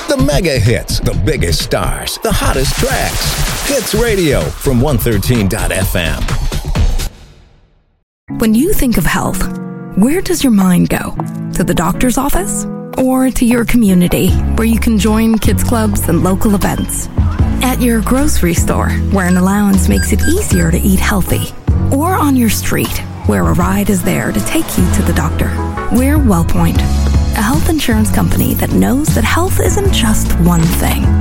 The mega hits, the biggest stars, the hottest tracks. Hits Radio from 113.fm. When you think of health, where does your mind go? To the doctor's office? Or to your community, where you can join kids clubs and local events? At your grocery store, where an allowance makes it easier to eat healthy? Or on your street, where a ride is there to take you to the doctor? We're WellPoint, a health insurance company that knows that health isn't just one thing.